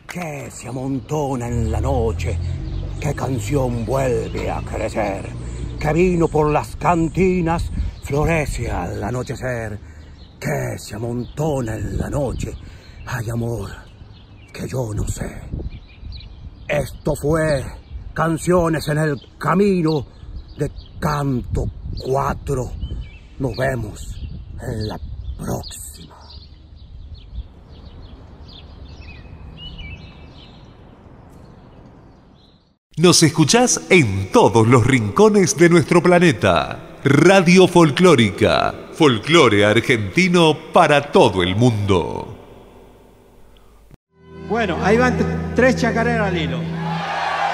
que se amontona en la noche, qué canción vuelve a crecer, que vino por las cantinas florece al anochecer, que se amontona en la noche, hay amor que yo no sé. Esto fue Canciones en el Camino de Canto 4. Nos vemos en la próxima. Nos escuchás en todos los rincones de nuestro planeta. Radio Folclórica. Folclore argentino para todo el mundo. Bueno, ahí van 3 chacareras al hilo.